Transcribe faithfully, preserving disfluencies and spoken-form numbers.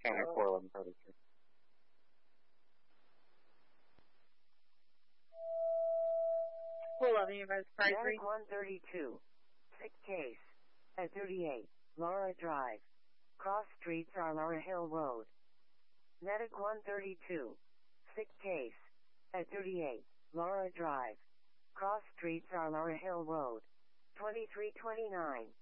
County four eleven thirty-three. four eleven, you guys, Medic one thirty-two. Sick case. At thirty-eight, Laura Drive. Cross streets are Laura Hill Road. Medic one thirty-two. Sick case. At thirty-eight, Laura Drive. Cross streets are Laura Hill Road. twenty-three twenty-nine.